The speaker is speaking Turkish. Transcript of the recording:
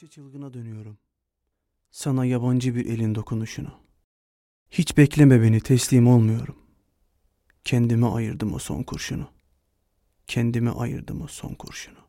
Gittikçe çılgına dönüyorum. Sana yabancı bir elin dokunuşunu. Hiç bekleme beni, teslim olmuyorum. Kendime ayırdım o son kurşunu. Kendime ayırdım o son kurşunu.